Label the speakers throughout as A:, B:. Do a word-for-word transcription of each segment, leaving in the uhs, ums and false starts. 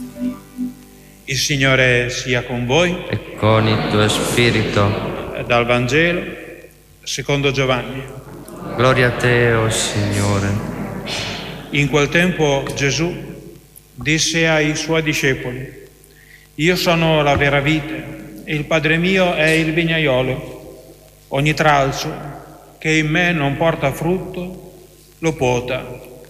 A: Il Signore sia con voi.
B: E con il tuo spirito.
A: Dal Vangelo secondo Giovanni.
B: Gloria a te, o Signore.
A: In quel tempo Gesù disse ai suoi discepoli: Io sono la vera vite e il Padre mio è il vignaiolo. Ogni tralcio che in me non porta frutto lo pota.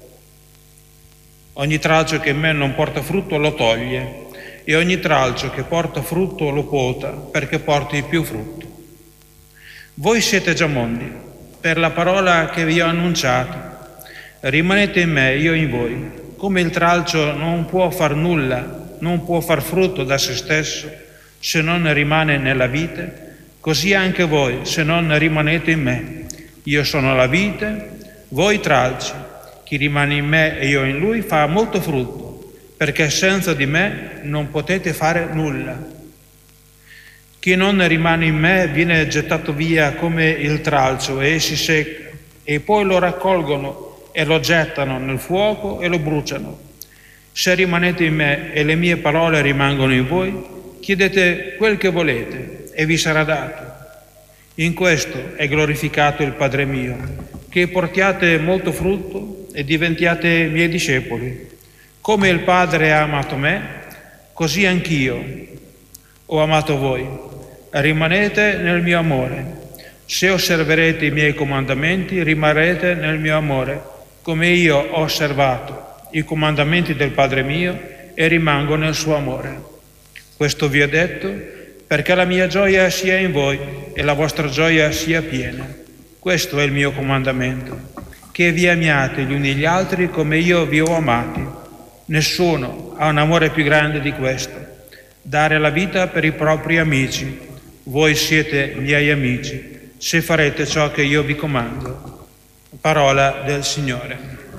A: Ogni tralcio che in me non porta frutto lo toglie, e ogni tralcio che porta frutto lo pota, perché porti più frutto. Voi siete già mondi per la parola che vi ho annunciato. Rimanete in me, io in voi. Come il tralcio non può far nulla, non può far frutto da se stesso, se non rimane nella vite, così anche voi, se non rimanete in me. Io sono la vite, voi tralci. Chi rimane in me e io in lui fa molto frutto, perché senza di me non potete fare nulla. Chi non rimane in me viene gettato via come il tralcio e si secca, e poi lo raccolgono e lo gettano nel fuoco e lo bruciano. Se rimanete in me e le mie parole rimangono in voi, chiedete quel che volete e vi sarà dato. In questo è glorificato il Padre mio, che portiate molto frutto e diventiate miei discepoli. Come il Padre ha amato me, così anch'io ho amato voi. Rimanete nel mio amore. Se osserverete i miei comandamenti, rimarrete nel mio amore, come io ho osservato i comandamenti del Padre mio e rimango nel suo amore. Questo vi ho detto perché la mia gioia sia in voi e la vostra gioia sia piena. Questo è il mio comandamento, che vi amiate gli uni gli altri come io vi ho amati. Nessuno ha un amore più grande di questo, dare la vita per i propri amici. Voi siete miei amici, se farete ciò che io vi comando. Parola del Signore.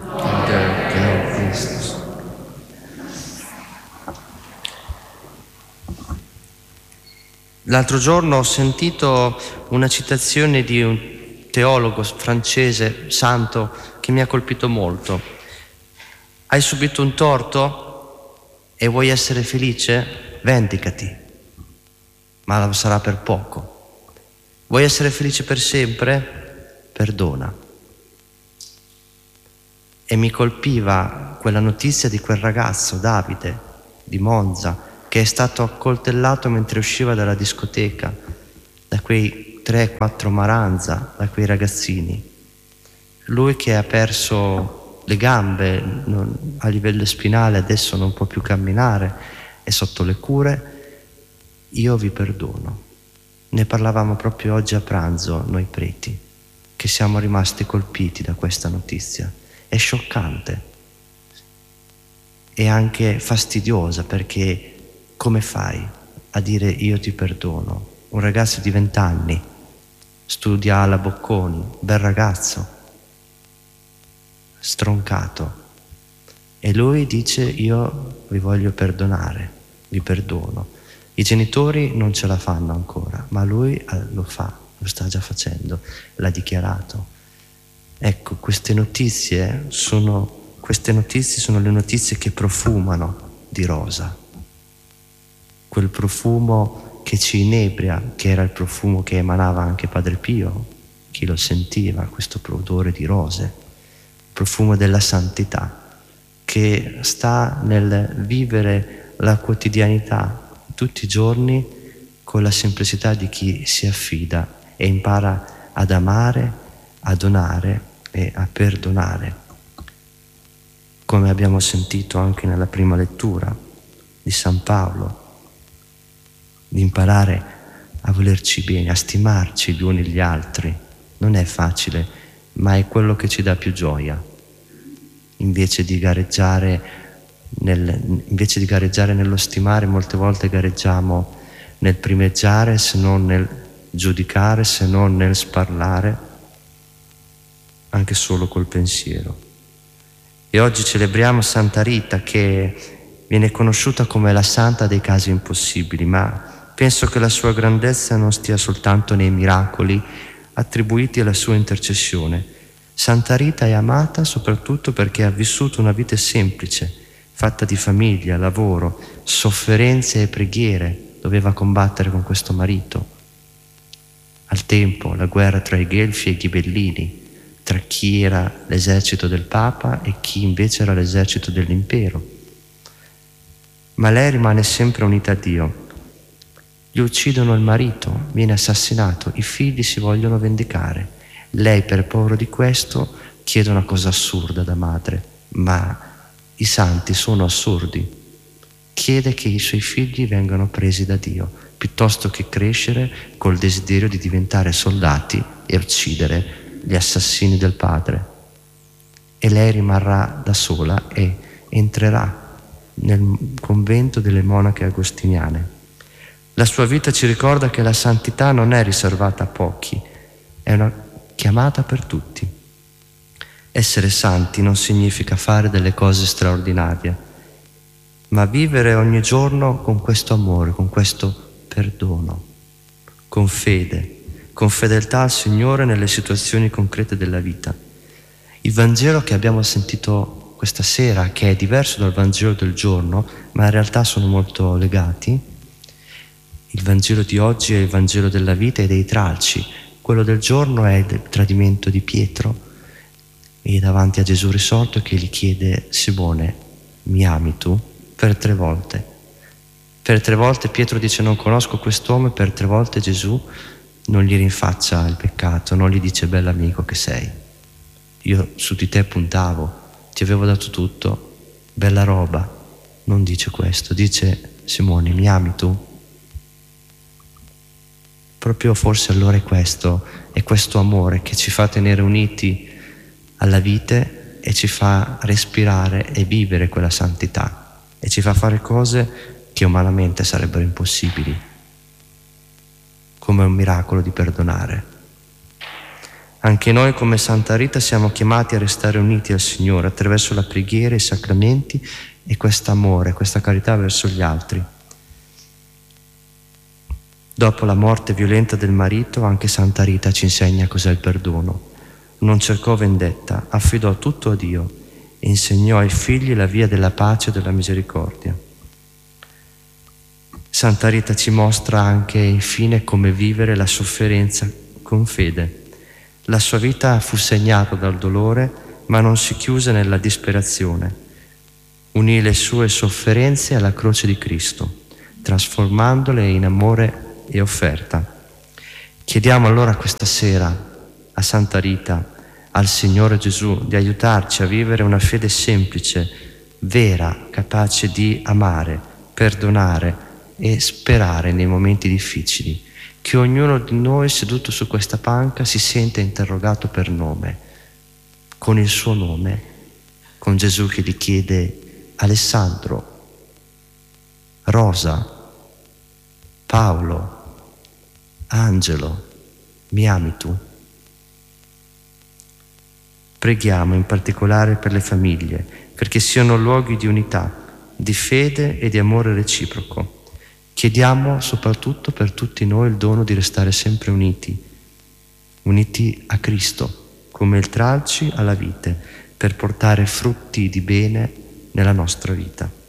B: L'altro giorno ho sentito una citazione di un teologo francese santo che mi ha colpito molto. Hai subito un torto e vuoi essere felice? Vendicati, ma sarà per poco. Vuoi essere felice per sempre? Perdona. E mi colpiva quella notizia di quel ragazzo, Davide, di Monza, che è stato accoltellato mentre usciva dalla discoteca, da quei tre quattro Maranza, da quei ragazzini. Lui che ha perso le gambe non, a livello spinale, adesso non può più camminare, è sotto le cure. Io vi perdono. Ne parlavamo proprio oggi a pranzo noi preti, che siamo rimasti colpiti da questa notizia. È scioccante e anche fastidiosa, perché come fai a dire io ti perdono? Un ragazzo di vent'anni, studia alla Bocconi, bel ragazzo, stroncato, e lui dice io vi voglio perdonare, vi perdono. I genitori non ce la fanno ancora, ma lui lo fa, lo sta già facendo, l'ha dichiarato. Ecco, queste notizie sono, queste notizie sono le notizie che profumano di rosa, quel profumo che ci inebria, che era il profumo che emanava anche Padre Pio, chi lo sentiva, questo odore di rose, profumo della santità, che sta nel vivere la quotidianità tutti i giorni con la semplicità di chi si affida e impara ad amare, a donare e a perdonare, come abbiamo sentito anche nella prima lettura di San Paolo, di imparare a volerci bene, a stimarci gli uni gli altri. Non è facile, ma è quello che ci dà più gioia. Invece di gareggiare nel, invece di gareggiare nello stimare, molte volte gareggiamo nel primeggiare, se non nel giudicare, se non nel sparlare, anche solo col pensiero. E oggi celebriamo Santa Rita, che viene conosciuta come la santa dei casi impossibili, ma penso che la sua grandezza non stia soltanto nei miracoli attribuiti alla sua intercessione. Santa Rita è amata soprattutto perché ha vissuto una vita semplice, fatta di famiglia, lavoro, sofferenze e preghiere, doveva combattere con questo marito. Al tempo la guerra tra i Guelfi e i Ghibellini, tra chi era l'esercito del Papa e chi invece era l'esercito dell'impero. Ma lei rimane sempre unita a Dio. Gli uccidono il marito, viene assassinato, i figli si vogliono vendicare. Lei, per paura di questo, chiede una cosa assurda da madre, ma i santi sono assurdi. Chiede che i suoi figli vengano presi da Dio, piuttosto che crescere col desiderio di diventare soldati e uccidere gli assassini del padre. E lei rimarrà da sola e entrerà nel convento delle monache agostiniane. La sua vita ci ricorda che la santità non è riservata a pochi, è una chiamata per tutti. Essere santi non significa fare delle cose straordinarie, ma vivere ogni giorno con questo amore, con questo perdono, con fede, con fedeltà al Signore nelle situazioni concrete della vita. Il Vangelo che abbiamo sentito questa sera, che è diverso dal Vangelo del giorno, ma in realtà sono molto legati, il Vangelo di oggi è il Vangelo della vita e dei tralci. Quello del giorno è il tradimento di Pietro, e davanti a Gesù risorto che gli chiede: Simone, mi ami tu? Per tre volte. Per tre volte Pietro dice: non conosco quest'uomo, e per tre volte Gesù non gli rinfaccia il peccato, non gli dice: bell'amico che sei, io su di te puntavo, ti avevo dato tutto, bella roba. Non dice questo, dice: Simone, mi ami tu? Proprio forse allora è questo, è questo amore che ci fa tenere uniti alla vite e ci fa respirare e vivere quella santità e ci fa fare cose che umanamente sarebbero impossibili, come un miracolo di perdonare. Anche noi come Santa Rita siamo chiamati a restare uniti al Signore attraverso la preghiera, i sacramenti e quest'amore, questa carità verso gli altri. Dopo la morte violenta del marito, anche Santa Rita ci insegna cos'è il perdono. Non cercò vendetta, affidò tutto a Dio e insegnò ai figli la via della pace e della misericordia. Santa Rita ci mostra anche infine come vivere la sofferenza con fede. La sua vita fu segnata dal dolore, ma non si chiuse nella disperazione. Unì le sue sofferenze alla croce di Cristo, trasformandole in amore e offerta. Chiediamo allora questa sera a Santa Rita, al Signore Gesù, di aiutarci a vivere una fede semplice, vera, capace di amare, perdonare e sperare nei momenti difficili. Che ognuno di noi seduto su questa panca si senta interrogato per nome, con il suo nome, con Gesù che gli chiede: Alessandro, Rosa, Paolo, Angelo, mi ami tu? Preghiamo in particolare per le famiglie, perché siano luoghi di unità, di fede e di amore reciproco. Chiediamo soprattutto per tutti noi il dono di restare sempre uniti, uniti a Cristo, come il tralci alla vite, per portare frutti di bene nella nostra vita.